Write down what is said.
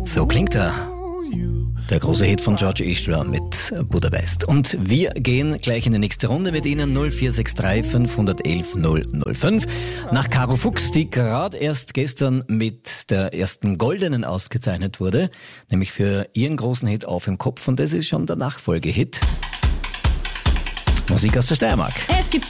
So klingt er. Der große Hit von George Ezra mit Budapest. Und wir gehen gleich in die nächste Runde mit Ihnen. 0463 511 005. Nach Caro Fuchs, die gerade erst gestern mit der ersten Goldenen ausgezeichnet wurde, nämlich für ihren großen Hit Auf im Kopf. Und das ist schon der Nachfolgehit. Musik aus der Steiermark. Es gibt